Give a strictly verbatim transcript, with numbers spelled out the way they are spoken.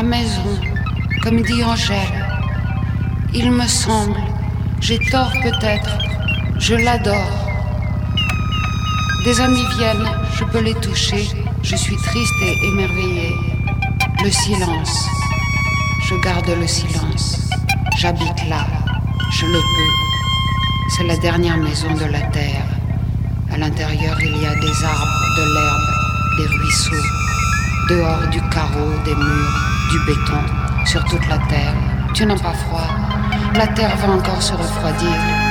ma maison, comme dit Angèle. Il me semble, j'ai tort peut-être, je l'adore. Des amis viennent, je peux les toucher, je suis triste et émerveillée. Le silence, je garde le silence, j'habite là, je le peux. C'est la dernière maison de la terre. À l'intérieur, il y a des arbres, de l'herbe, des ruisseaux. Dehors, du carreau, des murs, du béton, sur toute la terre. Tu n'as pas froid. La terre va encore se refroidir.